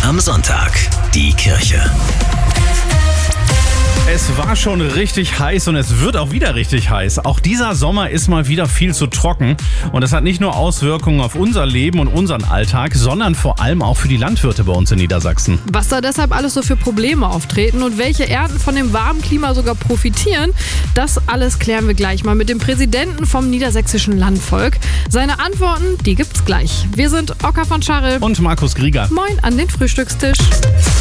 am Sonntag. Die Kirche. Es war schon richtig heiß und es wird auch wieder richtig heiß. Auch dieser Sommer ist mal wieder viel zu trocken. Und das hat nicht nur Auswirkungen auf unser Leben und unseren Alltag, sondern vor allem auch für die Landwirte bei uns in Niedersachsen. Was da deshalb alles so für Probleme auftreten und welche Ernten von dem warmen Klima sogar profitieren, das alles klären wir gleich mal mit dem Präsidenten vom Niedersächsischen Landvolk. Seine Antworten, die gibt's gleich. Wir sind Oskar von Scharre Und Markus Grieger. Moin an den Frühstückstisch.